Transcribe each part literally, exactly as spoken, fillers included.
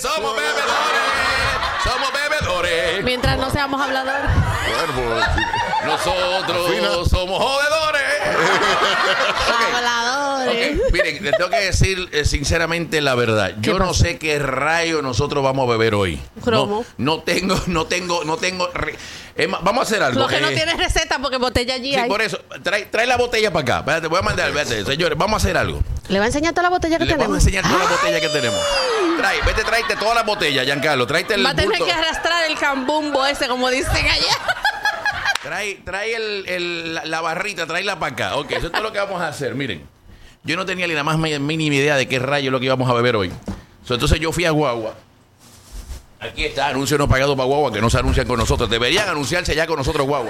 somos bebedores, somos bebedores. Mientras no seamos habladores. Bueno, pues, Nosotros Afina. somos jodedores. Ok. Habladores. Ok, miren, les tengo que decir eh, sinceramente la verdad. Yo no sé qué rayo nosotros vamos a beber hoy. Cromo. No, no tengo, no tengo, no tengo. re- Es más, vamos a hacer algo. Lo que no eh, tiene receta porque botella allí Sí, hay. por eso. Trae, trae la botella para acá. Espérate, voy a mandar. Espérate, señores, vamos a hacer algo. Le va a enseñar toda la botella que Le tenemos. vamos a enseñar todas las botellas que tenemos. Trae, vete, tráete todas las botellas, Giancarlo. Tráete el Va a tener bulto. que arrastrar el cambumbo ese, como dicen allá. Trae, trae el, el- la, la barrita, tráela para acá. Ok, eso es todo lo que vamos a hacer. Miren, yo no tenía ni la más mi- mínima idea de qué rayo es lo que íbamos a beber hoy. So, entonces yo fui a Guagua. Aquí está, anuncio no pagado para Guagua, que no se anuncian con nosotros. Deberían anunciarse ya con nosotros, Guagua.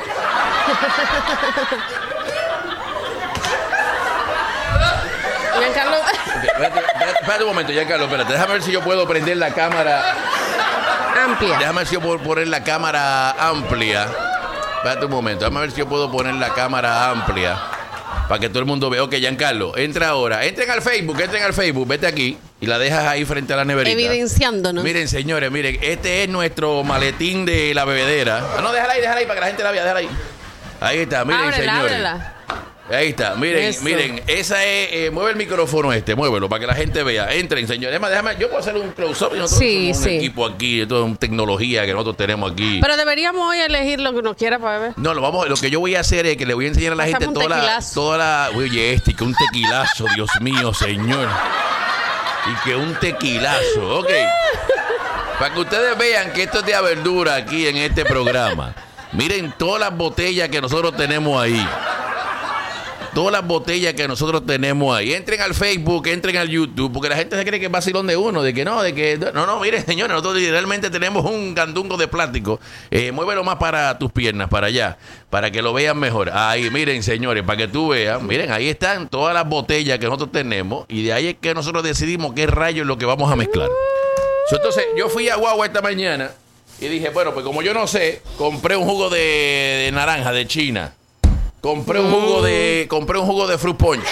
Giancarlo. Ok, espérate, espérate, espérate un momento, Giancarlo, espérate. Déjame ver si yo puedo prender la cámara. Amplia. Déjame ver si yo puedo poner la cámara amplia. Espérate un momento, déjame ver si yo puedo poner la cámara amplia para que todo el mundo vea. Ok, Giancarlo, entra ahora. Entren al Facebook, entren al Facebook, vete aquí y la dejas ahí frente a la neverita. Evidenciándonos. Miren, señores, miren, este es nuestro maletín de la bebedera. Ah, no, déjala ahí, déjala ahí para que la gente la vea, déjala ahí. Ahí está, miren, ábrela, señores. ábrela. Ahí está, miren, Eso. miren, esa es, eh, mueve el micrófono este, muévelo para que la gente vea. Entren, señores. Déjame, déjame, yo puedo hacer un close-up y nosotros Sí, somos un sí. equipo aquí, toda una tecnología que nosotros tenemos aquí. Pero deberíamos hoy elegir lo que uno quiera para beber. No, lo vamos, lo que yo voy a hacer es que le voy a enseñar a la Pásame gente un toda la, tequilazo. toda la, oye, este, que un tequilazo, Dios mío, señor. Y que un tequilazo, ok. Para que ustedes vean que esto es de verdura aquí en este programa. Miren todas las botellas que nosotros tenemos ahí. Todas las botellas que nosotros tenemos ahí. Entren al Facebook, entren al YouTube, porque la gente se cree que es vacilón de uno, de que no, de que... No, no, miren, señores, nosotros realmente tenemos un candungo de plástico. Eh, muévelo más para tus piernas, para allá, para que lo vean mejor. Ahí, miren, señores, para que tú veas. Miren, ahí están todas las botellas que nosotros tenemos, y de ahí es que nosotros decidimos qué rayos es lo que vamos a mezclar. So, entonces, yo fui a Guagua esta mañana y dije, bueno, pues como yo no sé, compré un jugo de, de naranja de China. Compré un jugo de compré un jugo de fruit punch.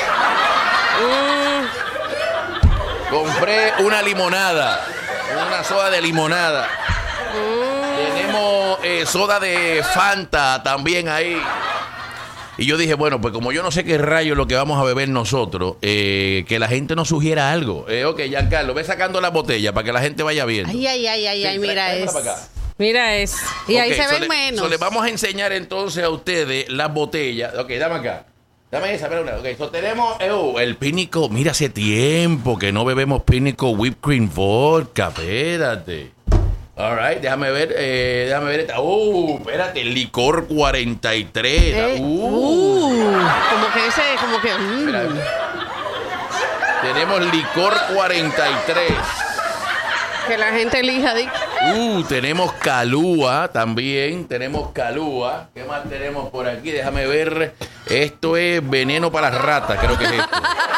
Compré una limonada, una soda de limonada. Tenemos eh, soda de Fanta también ahí. Y yo dije, bueno, pues como yo no sé qué rayo es lo que vamos a beber nosotros, eh, que la gente nos sugiera algo. Eh, ok, Giancarlo, ve sacando la botella para que la gente vaya viendo. Ay, ay, ay, ay, Sí, ay, tra- mira tráemela eso. para acá. Mira eso. Y ahí Ok, se so ven le- menos. so les vamos a enseñar entonces a ustedes las botellas. Ok, dame acá. Dame esa, espera una. Ok, so tenemos eh, el pínico. Mira, hace tiempo que no bebemos pínico whipped cream vodka. Espérate. All right, déjame ver. Eh, déjame ver esta. Uh, espérate, licor cuarenta y tres. Eh, uh. uh, como que ese, como que. mm. Mira. Tenemos licor cuarenta y tres. Que la gente elija. Di. Uh, tenemos calúa también, tenemos calúa. ¿Qué más tenemos por aquí? Déjame ver. Esto es veneno para las ratas, creo que es esto.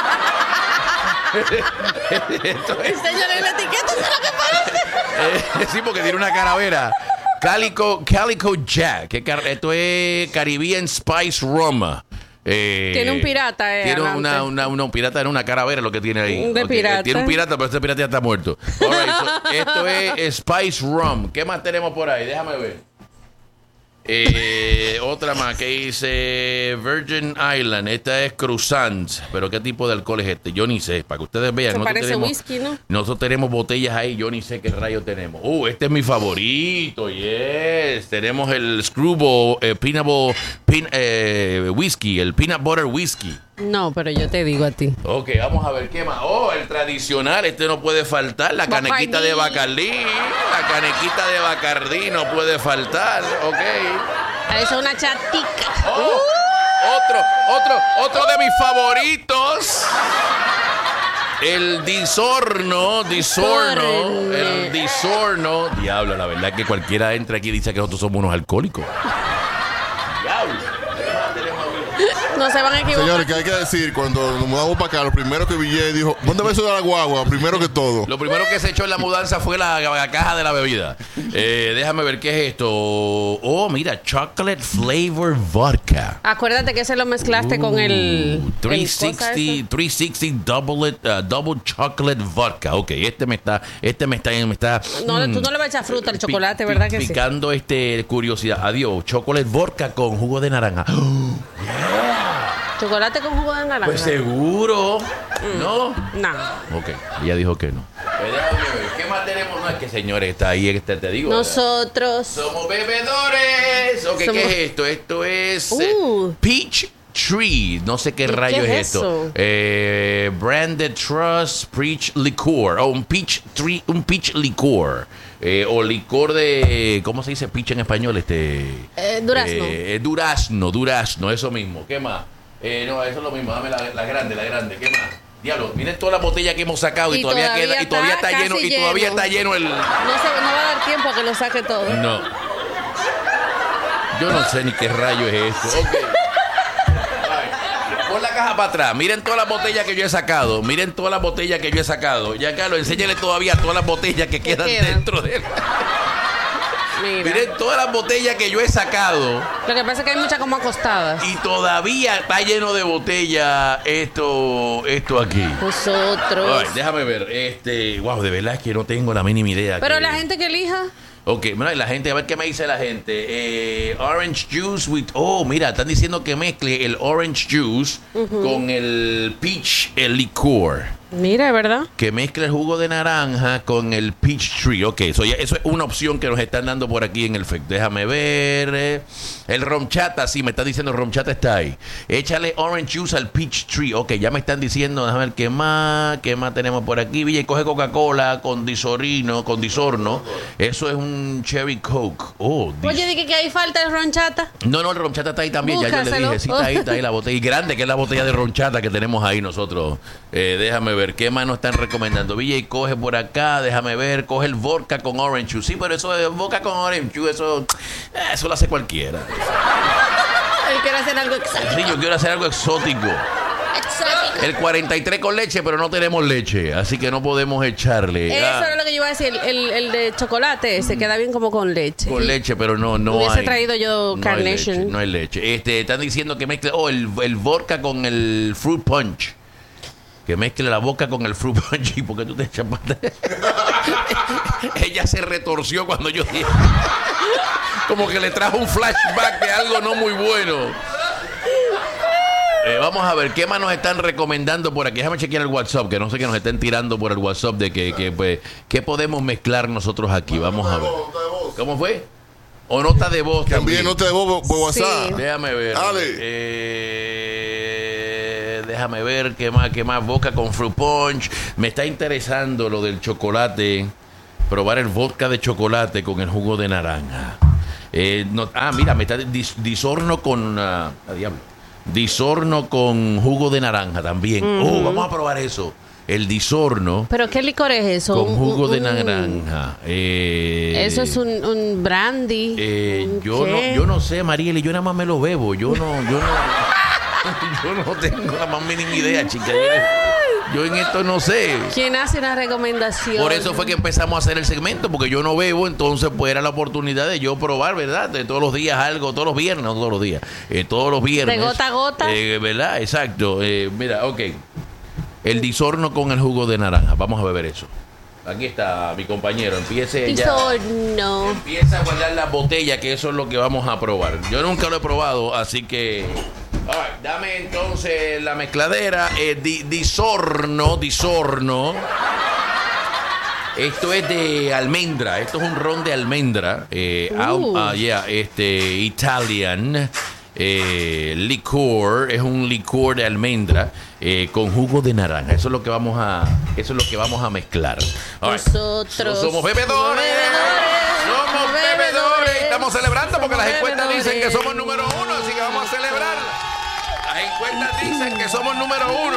Esto es, Señores, la etiqueta es lo que parece. eh, sí, porque tiene una calavera. Calico, Calico Jack. ¿Qué car- Esto es Caribbean Spice Rum. Eh, Tiene un pirata, eh, Tiene adelante. una, una, una- un pirata en una calavera lo que tiene ahí. De Ok, pirata. eh, Tiene un pirata, pero este pirata ya está muerto. All right, so, esto es Spice Rum. ¿Qué más tenemos por ahí? Déjame ver. Eh, otra más que dice Virgin Island. Esta es Cruzant. Pero ¿qué tipo de alcohol es este? Yo ni sé. Para que ustedes vean. Se nosotros parece tenemos, whisky, ¿no? Nosotros tenemos botellas ahí. Yo ni sé qué rayo tenemos. Uh, este es mi favorito. Yes. Tenemos el Screwball eh, Peanut Butter pin, eh, Whisky. El Peanut Butter Whisky. No, pero yo te digo a ti. Ok, vamos a ver qué más. Oh, el tradicional, este no puede faltar. La Bacardí. canequita de Bacardí. La canequita de Bacardí no puede faltar. Ok. Eso es una chatica. Oh, otro, otro, otro de mis favoritos. El Disorno, Disorno, Disorno. el Disorno. Diablo, la verdad es que cualquiera entra aquí y dice que nosotros somos unos alcohólicos. Diablo. ¿Qué más tenemos aquí? No se van a equivocar. Señores, que hay que decir, cuando nos mudamos para acá, lo primero que Villay dijo, ¿dónde va eso de la guagua? Primero que todo. Lo primero que se echó en la mudanza fue la, la caja de la bebida. Eh, déjame ver qué es esto. Oh, mira, chocolate flavor vodka. Acuérdate que ese lo mezclaste con el... el trescientos sesenta, trescientos sesenta double, it, uh, double chocolate vodka. Ok, este me está, este me está, me está. No, mm, tú no le vas a echar fruta al pi- chocolate, pi- ¿verdad que sí? Picando este curiosidad. Adiós, chocolate vodka con jugo de naranja. Chocolate con jugo de naranja. Pues seguro, ¿no? No. Ok, ella dijo que no. Pues déjame ver, ¿qué más tenemos? No es que, señores, está ahí, este, te digo. Nosotros. Somos bebedores. Ok, Somos- ¿qué es esto? Esto es Uh. eh, Peach Tree. No sé qué ¿Y rayo qué es, es esto. eso? Eh, Branded Trust Peach Liqueur. O un Peach Tree, un Peach Liqueur. Eh, o licor de, ¿cómo se dice peach en español? Este. Eh, durazno. Eh, durazno, durazno, eso mismo. ¿Qué más? Eh, no, eso es lo mismo. Dame la, la grande, la grande. ¿Qué más? Diablo, miren toda la botella que hemos sacado y, Y todavía, todavía queda y todavía está está lleno casi y todavía lleno. está lleno el. No, se, no va a dar tiempo a que lo saque todo. No. Yo no sé ni qué rayo es esto. Ok. Ay, pon la caja para atrás. Miren todas las botellas que yo he sacado. Miren todas las botellas que yo he sacado. Ya, Carlos, enséñale todavía todas las botellas que quedan quedan? dentro de él. Mira. Miren todas las botellas que yo he sacado. Lo que pasa es que hay muchas como acostadas. Y todavía está lleno de botellas esto, esto aquí. Nosotros. Ay, déjame ver. Este, wow, de verdad es que no tengo la mínima idea. Pero que- la gente que elija. Ok, mira, la gente, a ver qué me dice la gente. Eh, orange juice with... Oh, mira, están diciendo que mezcle el orange juice con el peach, el licor. Mira, ¿verdad? Que mezcle el jugo de naranja con el peach tree. Ok, eso, ya, eso es una opción que nos están dando por aquí en el F E C. Déjame ver. eh. El romchata, sí, me está diciendo el romchata está ahí. Échale orange juice al peach tree. Ok, ya me están diciendo, déjame ver qué más, qué más tenemos por aquí. Villa, y coge Coca-Cola con disorino, con disorno. Eso es un cherry coke. Oh, dis- Oye, dije que ahí falta el ronchata. no, no, el romchata está ahí también. Ya yo le Búscaselo. dije, sí, está ahí, está ahí la botella. Y grande que es la botella de romchata que tenemos ahí nosotros. Eh, déjame ver, ¿qué más nos están recomendando? Villa, y coge por acá, déjame ver, coge el vodka con orange juice. Sí, pero eso de vodka con orange juice, eso, eh, eso lo hace cualquiera. Él quiere hacer algo exótico. Sí, yo quiero hacer algo exótico. Exótico. El cuarenta y tres con leche, pero no tenemos leche, así que no podemos echarle. Eso Ah, era lo que yo iba a decir. El, el de chocolate se queda bien como con leche. con leche, pero no, no Hubiese hay. traído yo no hay Carnation. leche, no hay leche. Este, están diciendo que mezcle, oh, el, el vodka con el fruit punch. Que mezcle la boca con el fruit punch. ¿Y por qué tú te echas pata? Ella se retorció cuando yo dije. Como que le trajo un flashback de algo no muy bueno. Eh, vamos a ver, ¿qué más nos están recomendando por aquí? Déjame chequear el WhatsApp, que no sé que nos estén tirando por el WhatsApp de que, que pues, ¿qué podemos mezclar nosotros aquí? Vamos a ver. ¿Cómo fue? O nota de voz Que también. envíe nota de voz por WhatsApp. Sí. Déjame ver. Dale. Eh, déjame ver qué más, qué más. Vodka con fruit punch. Me está interesando lo del chocolate. Probar el vodka de chocolate con el jugo de naranja. Eh, no- ah, mira, me está dis- disorno con... ah, ah, diablo. Disorno con jugo de naranja también. Oh, vamos a probar eso. El disorno ¿Pero qué licor es eso? con Un- jugo de un- naranja. Eh, Eso es un, un brandy. eh, ¿Un yo no, qué? yo no sé, Marieli, yo nada más me lo bebo. Yo no, yo no, yo no tengo la más mínima idea, chica. Yo, yo en esto no sé. ¿Quién hace una recomendación? Por eso fue que empezamos a hacer el segmento, porque yo no bebo, entonces pues era la oportunidad de yo probar, ¿verdad? De todos los días algo, todos los viernes, no todos los días, eh, todos los viernes. De gota a gota. Eh, ¿verdad? Exacto. Eh, mira, ok. El disorno con el jugo de naranja. Vamos a beber eso. Aquí está mi compañero. Empiece ya. Disorno. Empieza a guardar la botella, que eso es lo que vamos a probar. Yo nunca lo he probado, así que... All right, dame entonces la mezcladera. Eh, di- disorno, disorno. Esto es de almendra. Esto es un ron de almendra. Eh, Uh. ah, yeah, este, Italian. Eh, licor, es un licor de almendra eh, con jugo de naranja. Eso es lo que vamos a, eso es lo que vamos a mezclar. All right. Nosotros somos bebedores. Somos bebedores. Estamos celebrando porque las encuestas dicen que somos número uno, así que vamos a celebrar. Las encuestas dicen que somos número uno.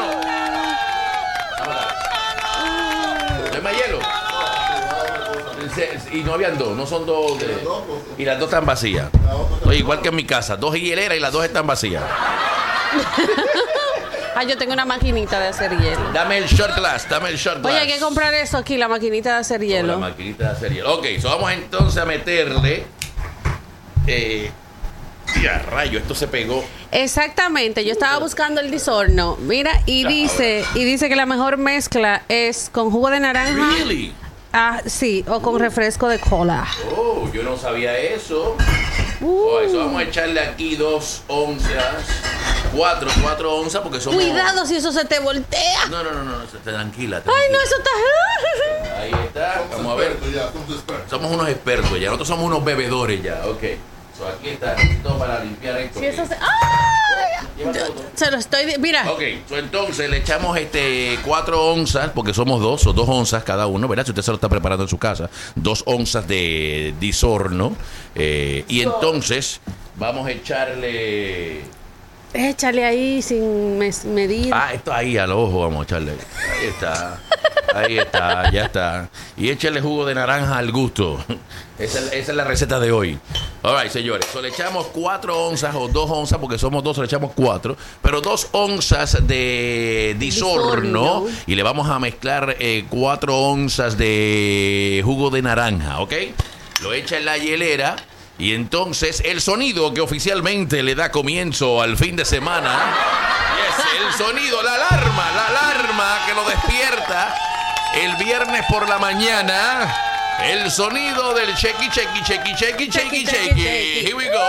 ¿No hay más hielo? Se- Y no habían dos, no son dos. de- y las dos están vacías. Oye, igual que en mi casa, dos hieleras y las dos están vacías. Ah, yo tengo una maquinita de hacer hielo. Dame el short glass, dame el short glass. Oye, hay que comprar eso aquí, la maquinita de hacer Oh, hielo. la maquinita de hacer hielo. Ok, so vamos entonces a meterle. Eh, ya, rayo, esto se pegó. Exactamente, yo estaba buscando el disorno. Mira, y dice, y dice que la mejor mezcla es con jugo de naranja. Really? Ah, sí, o con refresco de cola. Oh, yo no sabía eso. Uh. Oh, eso vamos a echarle aquí dos onzas. Cuatro, cuatro onzas porque somos. Cuidado si eso se te voltea. No, no, no, no, tranquila, tranquila. Ay, no, eso está. Ahí está, vamos a ver. Ya, somos expertos. Somos unos expertos ya, nosotros somos unos bebedores ya, ok. So, aquí está, necesito para limpiar esto. Si eso se. ¡Ay! Lleva todo. Se lo estoy. di- Mira. Ok, so, entonces le echamos este cuatro onzas, porque somos dos, o dos onzas cada uno, ¿verdad? Si usted se lo está preparando en su casa, dos onzas de disorno. Eh, y entonces vamos a echarle. Échale ahí sin mes- medir. Ah, esto ahí al ojo, vamos a echarle. Ahí está. Ahí está, ya está. Y échale jugo de naranja al gusto. Esa, es- esa es la receta de hoy. All right, señores. So, le echamos cuatro onzas o dos onzas, porque somos dos, le echamos cuatro. Pero dos onzas de disorno. Disorno. Y le vamos a mezclar eh, cuatro onzas de jugo de naranja, ¿ok? Lo echa en la hielera. Y entonces el sonido que oficialmente le da comienzo al fin de semana. Yes, el sonido, la alarma, la alarma que lo despierta el viernes por la mañana. El sonido del chequi, chequi, chequi, chequi, chequi, chequi. Here we go.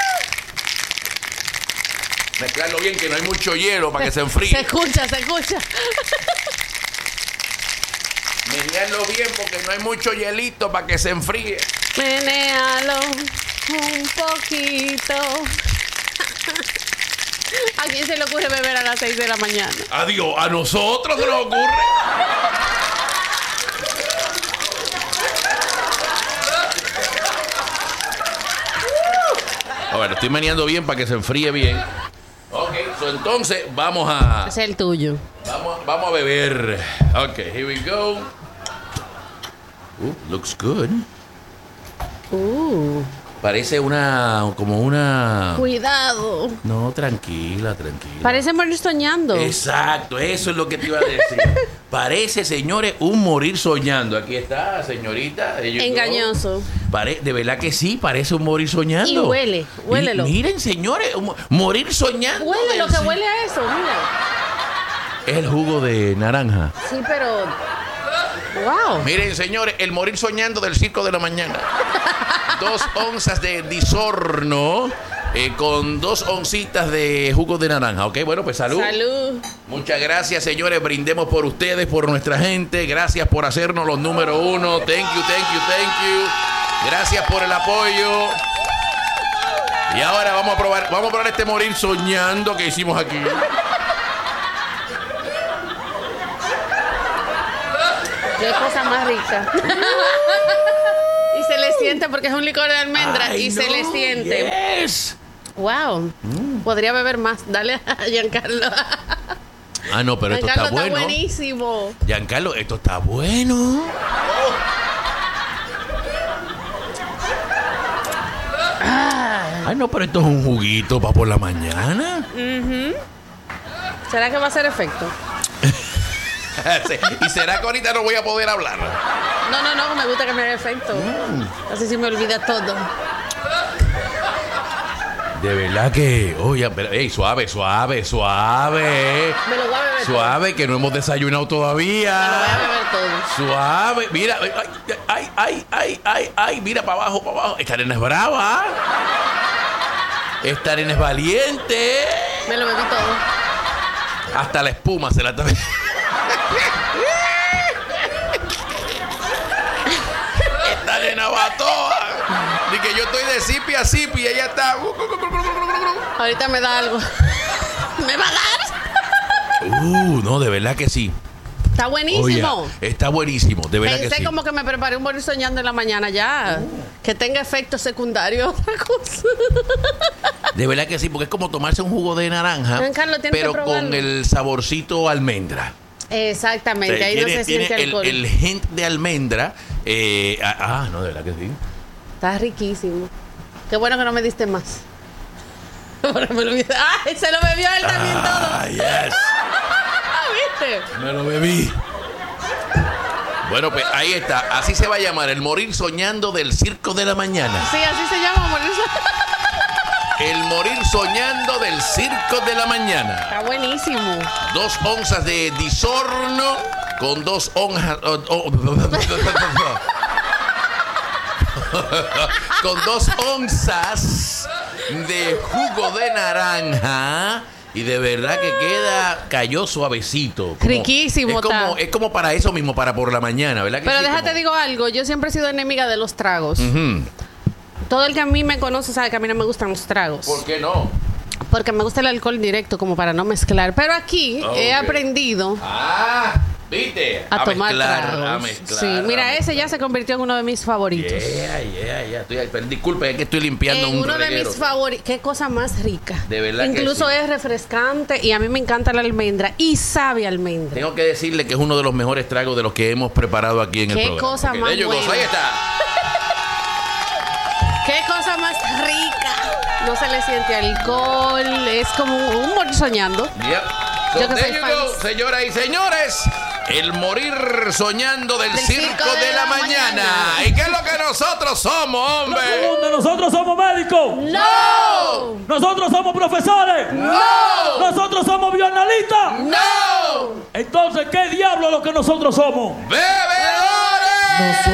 Mezclarlo bien, que no hay mucho hielo para que se Se enfríe. escucha, se escucha. Mezclarlo bien porque no hay mucho hielito para que se enfríe. Menéalo un poquito. ¿A quién se le ocurre beber a las seis de la mañana? Adiós, a nosotros se nos ocurre. A ver, lo estoy meneando bien para que se enfríe bien. Ok, so entonces vamos a Es el tuyo. vamos, vamos a beber. Ok, here we go. Uh, looks good. Uh, Parece una como una cuidado. No, tranquila, tranquila. Parece morir soñando. Exacto, eso es lo que te iba a decir. Parece, señores, un morir soñando. Aquí está, señorita. There you go. Engañoso. Pare- de verdad que sí, parece un morir soñando. Y huele, huélelo. Y miren, señores, un mo- morir soñando. Huele lo del- que huele a eso, mira. Es el jugo de naranja. Sí, pero. Wow. Miren, señores, el morir soñando del circo de la mañana. Dos onzas de disorno eh, con dos oncitas de jugo de naranja. Ok, bueno, pues salud. Salud. Muchas gracias, señores. Brindemos por ustedes, por nuestra gente. Gracias por hacernos los número uno. Thank you, thank you, thank you. Gracias por el apoyo. Y ahora vamos a probar, vamos a probar este morir soñando que hicimos aquí. Qué cosa más rica. Y se le siente porque es un licor de almendra Ay, y se no, le siente. yes. Wow. Podría beber más. Dale a Giancarlo. Ah, no, pero esto Giancarlo está bueno. buenísimo. Giancarlo, esto está bueno. Ay, no, pero esto es un juguito para por la mañana. ¿Será que va a hacer efecto? Y será que ahorita no voy a poder hablar. No, no, no, me gusta que me haga efecto. Mm. Así sí me olvida todo. De verdad que, oye, pero, ey, suave, suave, suave. Me lo voy a beber Suave, que no hemos desayunado todo. Me lo voy a todavía. beber todo. Suave, mira, ay, ay, ay, ay, ay, ay, mira para abajo, para abajo. Esta arena es brava. Esta arena es valiente. Me lo bebí todo. Hasta la espuma se la está. Esta arena va toda. Y que yo estoy de zipi a zipi y ella está. Ahorita me da algo. ¿Me va a dar? Uh, no, de verdad que sí. Está buenísimo. Oye, está buenísimo, de verdad Pensé que sí. como que me preparé un morir soñando en la mañana ya. Que tenga efectos secundarios. Otra cosa. De verdad que sí, porque es como tomarse un jugo de naranja, Giancarlo, tienes pero que probarlo. con el saborcito almendra. Exactamente, O sea, ahí tiene, no se tiene siente el, alcohol. el hint de almendra. Eh, ah, ah, no, de verdad que sí. Está riquísimo. Qué bueno que no me diste más. Pero me lo olvidé. Ah, se lo bebió él también todo. Ah, yes. ¿Viste? Me lo bebí. Bueno, pues ahí está. Así se va a llamar, el morir soñando del circo de la mañana. Sí, así se llama, morir so- El morir soñando del circo de la mañana. Está buenísimo. Dos onzas de disorno con dos onjas... oh, oh, con dos onzas de jugo de naranja. Y de verdad que queda, cayó suavecito. Como, Riquísimo, es como, está. es como para eso mismo, para por la mañana, ¿verdad? Que Pero sí? déjate Como- digo algo, yo siempre he sido enemiga de los tragos. Ujú. Todo el que a mí me conoce sabe que a mí no me gustan los tragos. ¿Por qué no? Porque me gusta el alcohol directo como para no mezclar. Pero aquí Ok. he aprendido Ah, ¿viste? a, tomar mezclar, tragos. a mezclar. Sí, a mira, ese ya mezclar. se convirtió en uno de mis favoritos. Yeah, yeah, yeah. Estoy, pero disculpe, es que estoy limpiando En un uno de reguero. mis favoritos. Qué cosa más rica. De verdad que Incluso sí. es refrescante y a mí me encanta la almendra y sabe a almendra. Tengo que decirle que es uno de los mejores tragos de los que hemos preparado aquí en el Qué programa. cosa Ok, más there you go. buena. Ahí está. Qué cosa más rica. No se le siente alcohol. Es como un morir soñando. Yep. So, Yo que there soy you fan. go, señoras y señores. El morir soñando del, Del circo, de, la, mañana. ¿Y qué es lo que nosotros somos, hombre? Segundo, nosotros somos médicos. ¡No! Nosotros somos profesores. ¡No! Nosotros somos bioanalistas. ¡No! Entonces, ¿qué diablo es lo que nosotros somos? ¡Bebedores!